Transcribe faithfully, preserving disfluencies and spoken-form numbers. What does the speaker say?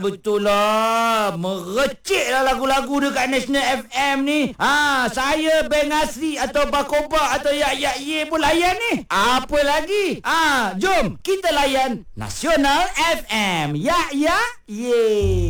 Betul lah. Merecik lah lagu-lagu dekat National F M ni. Ha, saya Beng Asri atau Bakoba atau Yak Yak Ye pun layan ni. Apa lagi? Ha, jom kita layan Nasional F M. Yak Yak Ye.